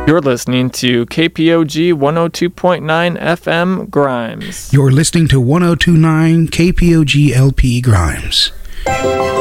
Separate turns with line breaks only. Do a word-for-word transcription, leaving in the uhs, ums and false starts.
You're listening to K P O G one oh two point nine F M Grimes.
You're listening to one oh two point nine K P O G L P Grimes.